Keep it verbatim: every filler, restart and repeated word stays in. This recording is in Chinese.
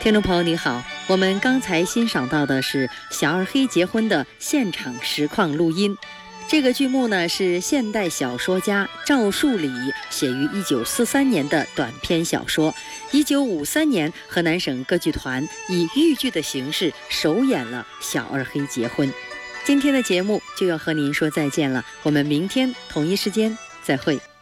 听众朋友你好，我们刚才欣赏到的是小二黑结婚的现场实况录音。这个剧目呢是现代小说家赵树理写于一九四三年的短篇小说。一九五三年，河南省歌剧团以豫剧的形式首演了小二黑结婚。今天的节目就要和您说再见了，我们明天同一时间再会。